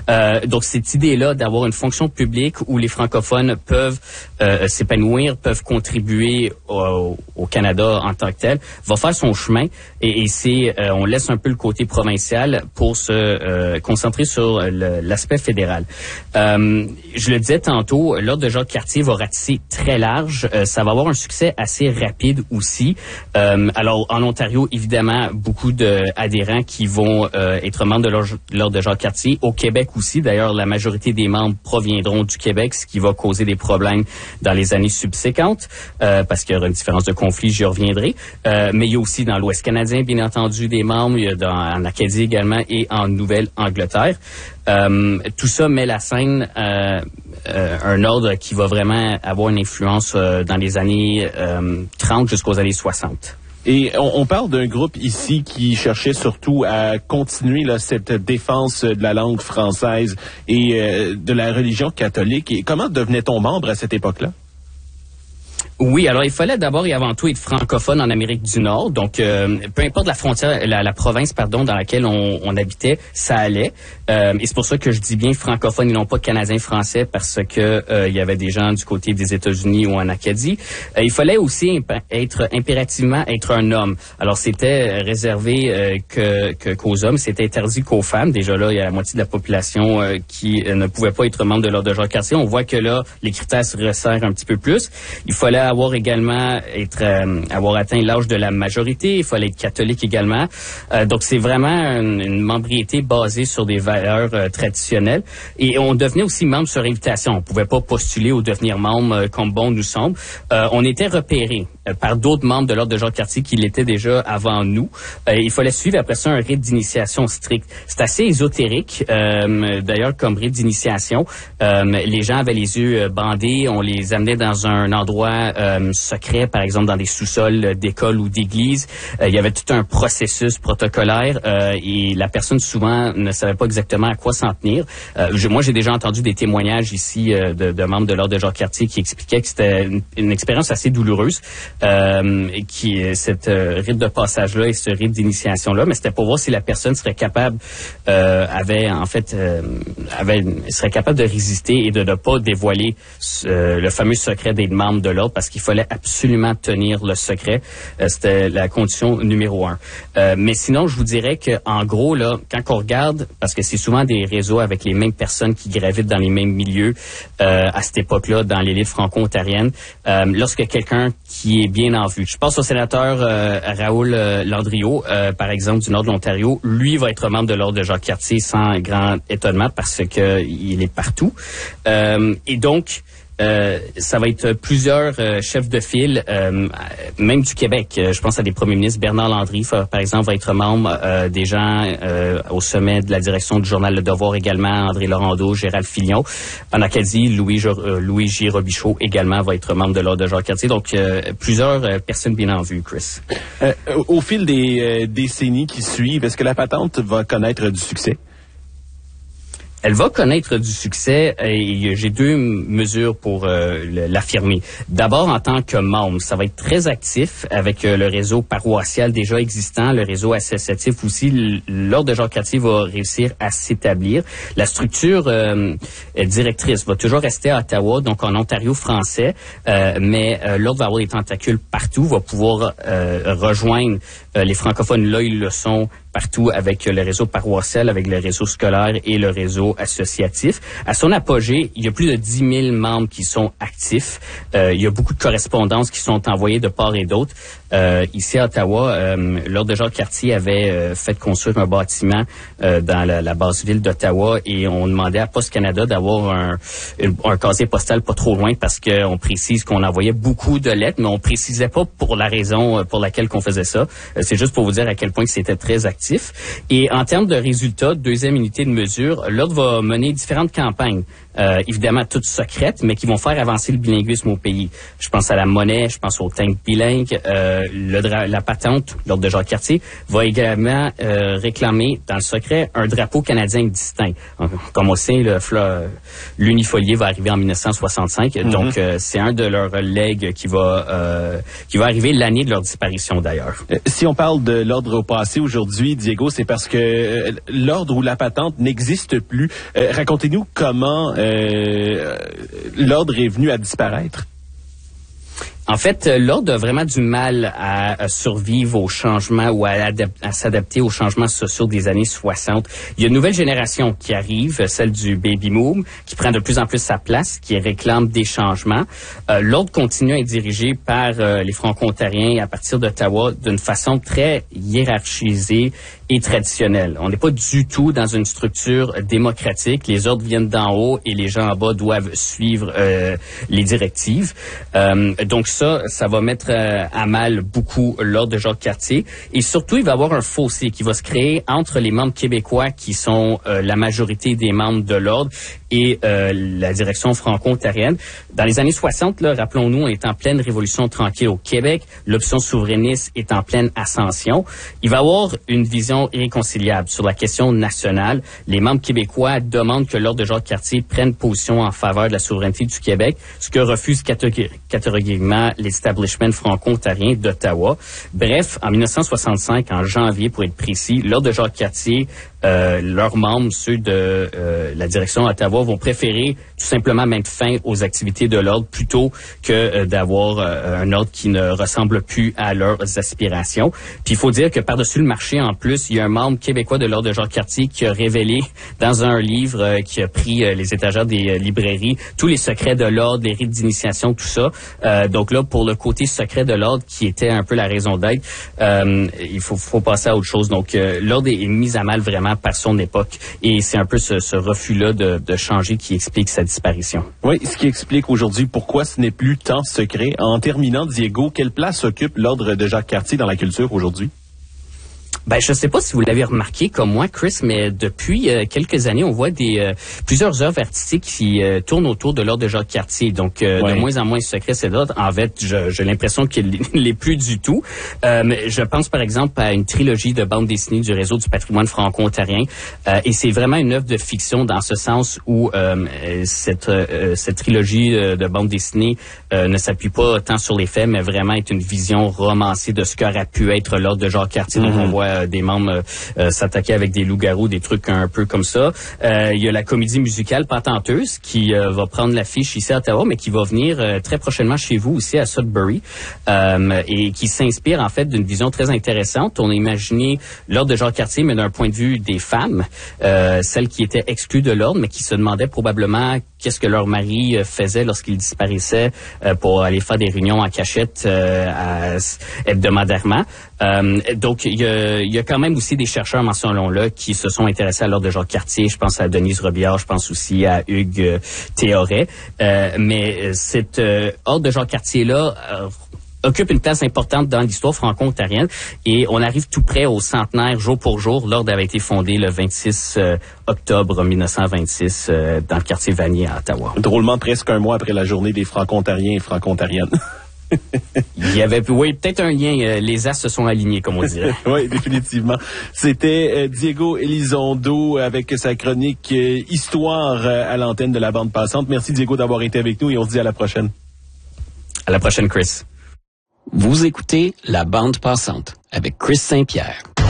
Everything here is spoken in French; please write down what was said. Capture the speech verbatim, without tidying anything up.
Euh, donc, cette idée-là d'avoir une fonction publique où les francophones peuvent euh, s'épanouir, peuvent contribuer au, au Canada en tant que tel, va faire son chemin. Et, et c'est, euh, on laisse un peu le côté provincial pour se euh, concentrer sur le, l'aspect fédéral. Euh, je le disais tantôt, l'Ordre de Jacques-Cartier va ratisser très large. Euh, ça va avoir un succès assez rapide aussi. Euh, alors, en Ontario, évidemment, beaucoup d'adhérents qui vont euh, être membres de l'Ordre de Jacques-Cartier. Au Québec aussi, d'ailleurs, la majorité des membres proviendront du Québec, ce qui va causer des problèmes dans les années subséquentes, euh, parce qu'il y aura une différence de conflit, j'y reviendrai. Euh, mais il y a aussi dans l'Ouest canadien, bien entendu, des membres. Il y a dans, en Acadie également et en Nouvelle-Angleterre. Euh, tout ça met la scène euh, euh, un ordre qui va vraiment avoir une influence euh, dans les années euh, trente jusqu'aux années soixante. Et on, on parle d'un groupe ici qui cherchait surtout à continuer là, cette défense de la langue française et euh, de la religion catholique. Et comment devenait-on membre à cette époque-là? Oui, alors il fallait d'abord et avant tout être francophone en Amérique du Nord. Donc, euh, peu importe la frontière, la, la province, pardon, dans laquelle on, on habitait, ça allait. Euh, et c'est pour ça que je dis bien francophone et non pas canadien-français, parce que euh, il y avait des gens du côté des États-Unis ou en Acadie. Euh, il fallait aussi imp- être impérativement être un homme. Alors, c'était réservé euh, que, que qu'aux hommes, c'était interdit qu'aux femmes. Déjà là, il y a la moitié de la population euh, qui euh, ne pouvait pas être membre de l'Ordre de Jacques-Cartier. On voit que là, les critères se resserrent un petit peu plus. Il fallait avoir également être euh, avoir atteint l'âge de la majorité, il fallait être catholique également. Euh, donc c'est vraiment une, une membriété basée sur des valeurs euh, traditionnelles. Et on devenait aussi membre sur invitation. On pouvait pas postuler ou devenir membre euh, comme bon nous semble. Euh, on était repéré euh, par d'autres membres de l'Ordre de Jacques-Cartier qui l'étaient déjà avant nous. Euh, il fallait suivre après ça un rite d'initiation strict. C'est assez ésotérique, euh, d'ailleurs, comme rite d'initiation. Euh, les gens avaient les yeux bandés, on les amenait dans un endroit Euh, secret, par exemple dans des sous-sols d'écoles ou d'églises. Euh, il y avait tout un processus protocolaire euh, et la personne souvent ne savait pas exactement à quoi s'en tenir. Euh, je, moi, j'ai déjà entendu des témoignages ici euh, de, de membres de l'Ordre de Jacques-Cartier qui expliquaient que c'était une, une expérience assez douloureuse, euh, et qui cette euh, rite de passage-là et ce rite d'initiation-là, mais c'était pour voir si la personne serait capable, euh, avait en fait, euh, avait serait capable de résister et de ne pas dévoiler euh, le fameux secret d'être membre de l'Ordre, parce qu'il fallait absolument tenir le secret. Euh, c'était la condition numéro un. Euh, mais sinon, je vous dirais que en gros, là, quand on regarde, parce que c'est souvent des réseaux avec les mêmes personnes qui gravitent dans les mêmes milieux euh, à cette époque-là, dans l'élite franco-ontarienne, euh, lorsque quelqu'un qui est bien en vue, je pense au sénateur euh, Raoul euh, Landriot, euh, par exemple, du nord de l'Ontario, lui va être membre de l'Ordre de Jacques-Cartier sans grand étonnement parce que il est partout. Euh, et donc, Euh, ça va être plusieurs euh, chefs de file, euh, même du Québec. Euh, je pense à des premiers ministres. Bernard Landry, par exemple, va être membre. Euh, des gens euh, au sommet de la direction du journal Le Devoir également, André Laurendeau, Gérald Filion. En Acadie, Louis, euh, Louis J. Robichaud également va être membre de l'Ordre de Jacques-Cartier. Donc, euh, plusieurs euh, personnes bien en vue, Chris. Euh, au fil des euh, décennies qui suivent, est-ce que la patente va connaître du succès? Elle va connaître du succès et j'ai deux mesures pour euh, l'affirmer. D'abord, en tant que membre, ça va être très actif avec euh, le réseau paroissial déjà existant, le réseau associatif aussi. L'Ordre de Jacques-Cartier va réussir à s'établir. La structure euh, directrice va toujours rester à Ottawa, donc en Ontario français, euh, mais euh, l'Ordre va avoir des tentacules partout, va pouvoir euh, rejoindre euh, les francophones là, ils le sont partout avec le réseau paroissial, avec le réseau scolaire et le réseau associatif. À son apogée, il y a plus de dix mille membres qui sont actifs. Euh, il y a beaucoup de correspondances qui sont envoyées de part et d'autre. Euh, ici à Ottawa, euh, l'Ordre de Jacques-Cartier avait euh, fait construire un bâtiment euh, dans la, la basse ville d'Ottawa et on demandait à Post Canada d'avoir un, un, un casier postal pas trop loin parce qu'on précise qu'on envoyait beaucoup de lettres, mais on précisait pas pour la raison pour laquelle qu'on faisait ça. Euh, c'est juste pour vous dire à quel point que c'était très actif. Et en termes de résultats, deuxième unité de mesure, l'Ordre va mener différentes campagnes. euh, évidemment toutes secrètes, mais qui vont faire avancer le bilinguisme au pays. Je pense à la monnaie, je pense au tank bilingue, euh, le dra- la patente, l'ordre de Jacques-Cartier, va également euh, réclamer dans le secret un drapeau canadien distinct. Comme on sait, le l'unifolié va arriver en mille neuf cent soixante-cinq, mm-hmm. donc euh, c'est un de leurs legs qui va euh, qui va arriver l'année de leur disparition d'ailleurs. Euh, si on parle de l'ordre au passé aujourd'hui, Diego, c'est parce que euh, l'ordre ou la patente n'existe plus. Euh, racontez-nous comment euh, l'ordre est venu à disparaître. En fait, l'ordre a vraiment du mal à, à survivre aux changements ou à, adap- à s'adapter aux changements sociaux des années soixante. Il y a une nouvelle génération qui arrive, celle du baby boom, qui prend de plus en plus sa place, qui réclame des changements. Euh, l'ordre continue à être dirigé par euh, les Franco-Ontariens à partir d'Ottawa d'une façon très hiérarchisée et traditionnelle. On n'est pas du tout dans une structure démocratique. Les ordres viennent d'en haut et les gens en bas doivent suivre euh, les directives. Euh, donc ça, ça va mettre euh, à mal beaucoup l'ordre de Jacques-Cartier. Et surtout, il va y avoir un fossé qui va se créer entre les membres québécois qui sont euh, la majorité des membres de l'ordre et euh, la direction franco-ontarienne. Dans les années soixante, là, rappelons-nous, on est en pleine révolution tranquille au Québec. L'option souverainiste est en pleine ascension. Il va y avoir une vision irréconciliable sur la question nationale. Les membres québécois demandent que l'ordre de Jacques-Cartier prenne position en faveur de la souveraineté du Québec, ce que refuse catégoriquement l'establishment franco-ontarien d'Ottawa. Bref, en mille neuf cent soixante-cinq, en janvier pour être précis, l'ordre de Jacques-Cartier, euh, leurs membres, ceux de euh, la direction d'Ottawa, vont préférer tout simplement mettre fin aux activités de l'ordre plutôt que euh, d'avoir euh, un ordre qui ne ressemble plus à leurs aspirations. Puis il faut dire que par-dessus le marché, en plus, il y a un membre québécois de l'ordre de Jacques-Cartier qui a révélé dans un livre euh, qui a pris euh, les étagères des euh, librairies tous les secrets de l'ordre, les rites d'initiation, tout ça. Euh, donc là, pour le côté secret de l'ordre, qui était un peu la raison d'être, euh, il faut, faut passer à autre chose. Donc euh, l'ordre est, est mis à mal vraiment par son époque. Et c'est un peu ce, ce refus-là de, de changer qui explique sa disparition. Oui, ce qui explique aujourd'hui pourquoi ce n'est plus tant secret. En terminant, Diego, quelle place occupe l'ordre de Jacques-Cartier dans la culture aujourd'hui? Ben, je sais pas si vous l'avez remarqué comme moi, Chris, mais depuis euh, quelques années, on voit des euh, plusieurs œuvres artistiques qui euh, tournent autour de l'ordre de Jacques-Cartier. Donc, euh, ouais. de moins en moins secret, c'est l'ordre. En fait, je, j'ai l'impression qu'il ne l'est plus du tout. Euh, mais je pense, par exemple, à une trilogie de bandes dessinées du réseau du patrimoine franco-ontarien. Euh, et c'est vraiment une œuvre de fiction dans ce sens où euh, cette, euh, cette trilogie de, de bandes dessinées euh, ne s'appuie pas tant sur les faits, mais vraiment est une vision romancée de ce qu'aurait pu être l'ordre de Jacques-Cartier. Mm-hmm. Donc, on voit des membres euh, s'attaquer avec des loups-garous, des trucs un peu comme ça. Euh, il y a la comédie musicale Patenteuse qui euh, va prendre l'affiche ici à Ottawa, mais qui va venir euh, très prochainement chez vous aussi à Sudbury euh, et qui s'inspire en fait d'une vision très intéressante. On a imaginé l'ordre de Jacques-Cartier, mais d'un point de vue des femmes, euh, celles qui étaient exclues de l'ordre, mais qui se demandaient probablement qu'est-ce que leur mari euh, faisait lorsqu'il disparaissait euh, pour aller faire des réunions en cachette euh, à, hebdomadairement. Euh, donc, il y a, il y a quand même aussi des chercheurs, mentionnons-le, qui se sont intéressés à l'ordre de Jacques-Cartier. Je pense à Denise Robillard, je pense aussi à Hugues euh, Théoret. Euh, mais cet euh, ordre de Jacques-Cartier-là euh, occupe une place importante dans l'histoire franco-ontarienne et on arrive tout près au centenaire jour pour jour. L'ordre avait été fondé le vingt-six octobre mille neuf cent vingt-six euh, dans le quartier Vanier à Ottawa. Drôlement presque un mois après la journée des franco-ontariens et franco-ontariennes. Il y avait, oui, peut-être un lien. Euh, les as se sont alignés, comme on dirait. Oui, définitivement. C'était euh, Diego Elizondo avec sa chronique euh, Histoire euh, à l'antenne de la bande passante. Merci Diego d'avoir été avec nous et on se dit à la prochaine. À la prochaine, Chris. Vous écoutez La bande passante avec Chris Saint-Pierre.